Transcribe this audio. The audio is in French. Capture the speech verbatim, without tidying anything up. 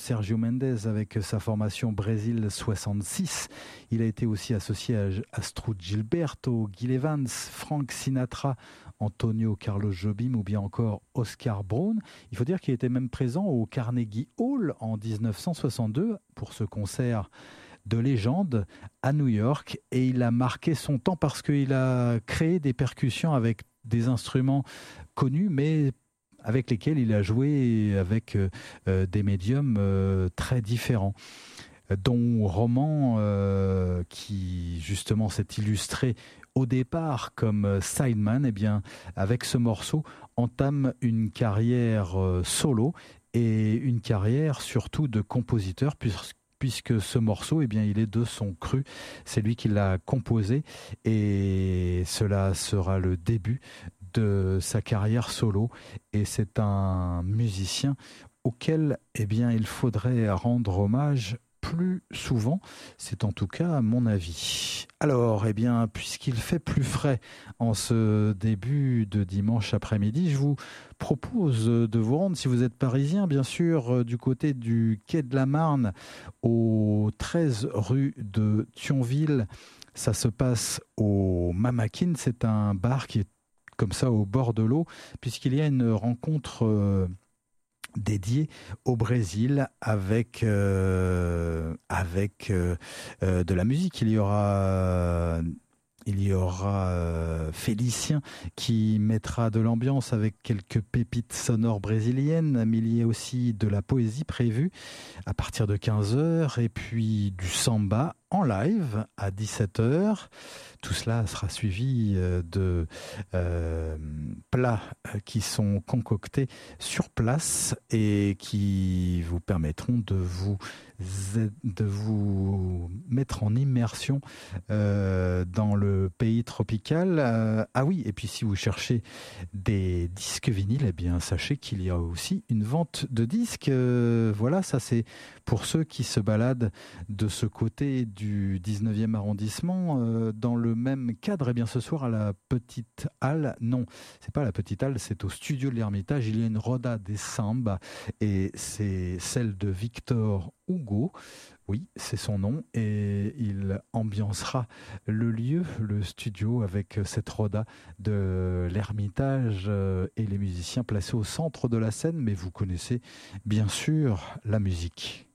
Sergio Mendes avec sa formation Brésil soixante-six. Il a été aussi associé à Astrud Gilberto, Gil Evans, Frank Sinatra, Antonio Carlos Jobim ou bien encore Oscar Brown. Il faut dire qu'il était même présent au Carnegie Hall en dix-neuf cent soixante-deux pour ce concert de légende à New York, et il a marqué son temps parce qu'il a créé des percussions avec des instruments connus mais avec lesquels il a joué avec euh, des médiums euh, très différents, dont Roman euh, qui justement s'est illustré au départ comme sideman. Eh bien, avec ce morceau entame une carrière euh, solo et une carrière surtout de compositeur, puisque puisque ce morceau, eh bien, il est de son cru. C'est lui qui l'a composé et cela sera le début de sa carrière solo. Et c'est un musicien auquel, eh bien, il faudrait rendre hommage plus souvent. C'est en tout cas mon avis. Alors, eh bien, puisqu'il fait plus frais en ce début de dimanche après-midi, je vous propose de vous rendre, si vous êtes parisien, bien sûr, du côté du quai de la Marne, au treize rue de Thionville. Ça se passe au Mamakin. C'est un bar qui est comme ça au bord de l'eau, puisqu'il y a une rencontre euh, dédié au Brésil avec euh, avec euh, euh, de la musique. Il y aura il y aura euh, Félicien qui mettra de l'ambiance avec quelques pépites sonores brésiliennes, mais il y a aussi de la poésie prévue à partir de quinze heures et puis du samba en live à dix-sept heures. Tout cela sera suivi de euh, plats qui sont concoctés sur place et qui vous permettront de vous, de vous mettre en immersion euh, dans le pays tropical. Euh, ah oui, et puis si vous cherchez des disques vinyles, eh bien sachez qu'il y a aussi une vente de disques. Euh, voilà, ça c'est pour ceux qui se baladent de ce côté du dix-neuvième arrondissement. Euh, dans le même cadre, eh bien ce soir à la Petite Halle, non, c'est pas à la Petite Halle, c'est au studio de l'Ermitage, il y a une Roda des Samba et c'est celle de Victor Hugo. Oui, c'est son nom, et il ambiancera le lieu, le studio, avec cette Roda de l'Ermitage et les musiciens placés au centre de la scène, mais vous connaissez bien sûr la musique.